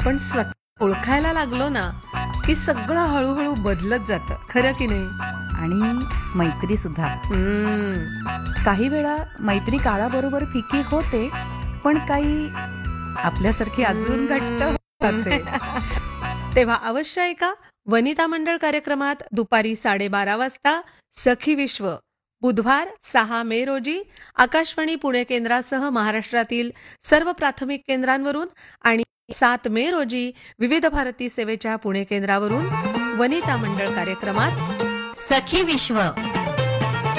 पण स्वतः ओळखायला लागलो ना की सगळं हळूहळू बदलत जातं. खरं की नाही? आणि मैत्री सुद्धा. हम्म. काही वेळा मैत्री काळाबरोबर फिकी होते, पण काही आपल्यासारखी अजून घट्ट होते. तेव्हा अवश्य ऐका वनिता मंडळ कार्यक्रमात दुपारी 12:30 वाजता सखी विश्व. बुधवार 6 मे रोजी आकाशवाणी पुणे केंद्रासह महाराष्ट्रातील सर्व प्राथमिक केंद्रांवरून आणि 7 मे रोजी विविध भारती सेवेच्या पुणे केंद्रावरून वनिता मंडळ कार्यक्रमात सखी विश्व